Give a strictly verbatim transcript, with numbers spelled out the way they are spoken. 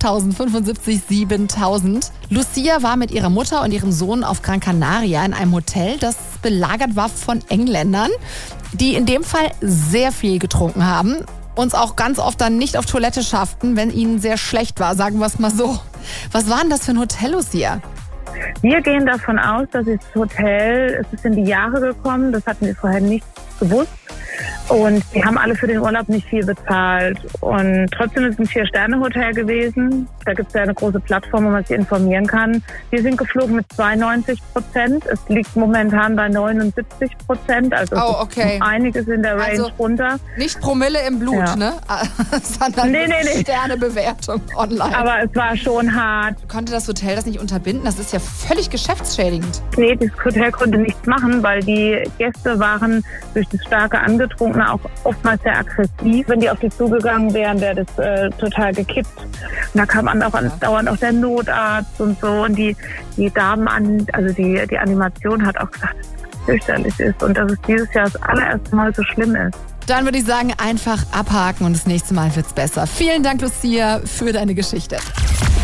achttausend, fünfundsiebzig, siebentausend. Lucia war mit ihrer Mutter und ihrem Sohn auf Gran Canaria in einem Hotel, das belagert war von Engländern, die in dem Fall sehr viel getrunken haben. Uns auch ganz oft dann nicht auf Toilette schafften, wenn ihnen sehr schlecht war, sagen wir es mal so. Was war denn das für ein Hotel, Lucia? Wir gehen davon aus, dass das Hotel, es ist in die Jahre gekommen, das hatten wir vorher nicht gewusst. Und die haben alle für den Urlaub nicht viel bezahlt. Und trotzdem ist es ein Vier-Sterne-Hotel gewesen. Da gibt es ja eine große Plattform, wo man sich informieren kann. Wir sind geflogen mit zweiundneunzig Prozent. Es liegt momentan bei neunundsiebzig Prozent. Also oh, okay. einiges in der Range also runter. Nicht Promille im Blut, ja. ne? Sondern nee, nee, nee. Sternebewertung online. Aber es war schon hart. Konnte das Hotel das nicht unterbinden? Das ist ja völlig geschäftsschädigend. Nee, das Hotel konnte nichts machen, weil die Gäste waren durch das starke Angetrunkene auch oftmals sehr aggressiv. Wenn die auf die zugegangen wären, wäre das äh, total gekippt. Und da kam an auch an, dauernd auch der Notarzt und so. Und die, die Damen an, also die, die Animation hat auch gesagt, dass es fürchterlich ist und dass es dieses Jahr das allererste Mal so schlimm ist. Dann würde ich sagen, einfach abhaken und das nächste Mal wird's besser. Vielen Dank, Lucia, für deine Geschichte.